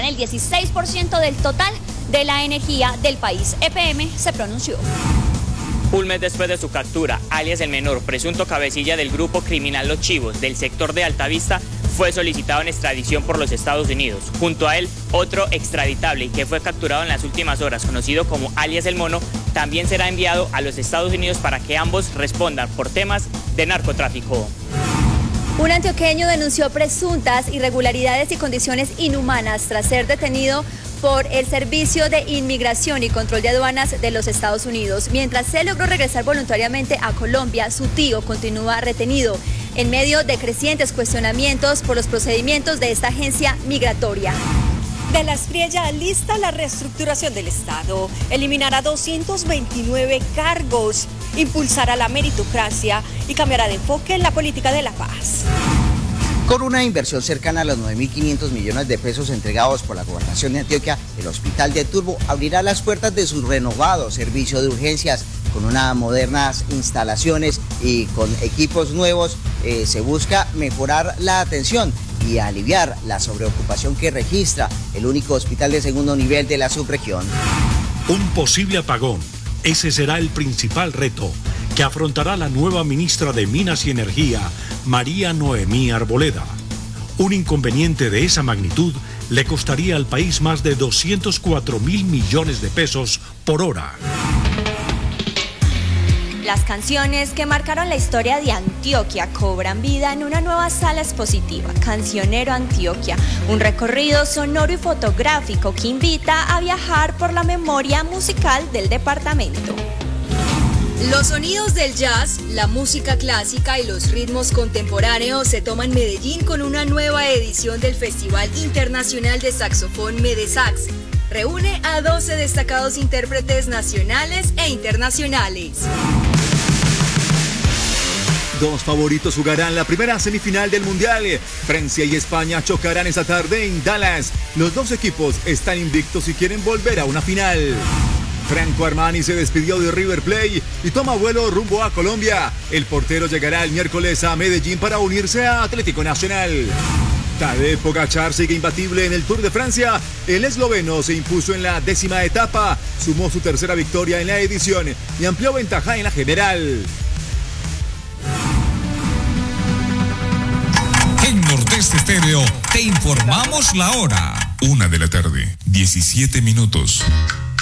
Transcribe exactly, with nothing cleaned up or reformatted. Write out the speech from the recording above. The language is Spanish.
generan el dieciséis por ciento del total de la energía del país. E P M se pronunció. Un mes después de su captura, alias el Menor, presunto cabecilla del grupo criminal Los Chivos del sector de Altavista, fue solicitado en extradición por los Estados Unidos. Junto a él, otro extraditable que fue capturado en las últimas horas, conocido como alias el Mono, también será enviado a los Estados Unidos para que ambos respondan por temas de narcotráfico. Un antioqueño denunció presuntas irregularidades y condiciones inhumanas tras ser detenido por el Servicio de Inmigración y Control de Aduanas de los Estados Unidos. Mientras se logró regresar voluntariamente a Colombia, su tío continúa retenido en medio de crecientes cuestionamientos por los procedimientos de esta agencia migratoria. De la Espriella lista la reestructuración del Estado, eliminará doscientos veintinueve cargos, impulsará la meritocracia y cambiará de enfoque en la política de la paz. Con una inversión cercana a los nueve mil quinientos millones de pesos entregados por la Gobernación de Antioquia, el Hospital de Turbo abrirá las puertas de su renovado servicio de urgencias. Con unas modernas instalaciones y con equipos nuevos, eh, se busca mejorar la atención y aliviar la sobreocupación que registra el único hospital de segundo nivel de la subregión. Un posible apagón, ese será el principal reto que afrontará la nueva ministra de Minas y Energía, María Noemí Arboleda. Un inconveniente de esa magnitud le costaría al país más de doscientos cuatro mil millones de pesos por hora. Las canciones que marcaron la historia de Antioquia cobran vida en una nueva sala expositiva, Cancionero Antioquia, un recorrido sonoro y fotográfico que invita a viajar por la memoria musical del departamento. Los sonidos del jazz, la música clásica y los ritmos contemporáneos se toman en Medellín con una nueva edición del Festival Internacional de Saxofón Medesax. Reúne a doce destacados intérpretes nacionales e internacionales. Dos favoritos jugarán la primera semifinal del Mundial. Francia y España chocarán esta tarde en Dallas. Los dos equipos están invictos y quieren volver a una final. Franco Armani se despidió de River Plate y toma vuelo rumbo a Colombia. El portero llegará el miércoles a Medellín para unirse a Atlético Nacional. Tadej Pogačar sigue imbatible en el Tour de Francia. El esloveno se impuso en la décima etapa, sumó su tercera victoria en la edición y amplió ventaja en la general. En Nordeste Estéreo te informamos la hora. Una de la tarde, diecisiete minutos.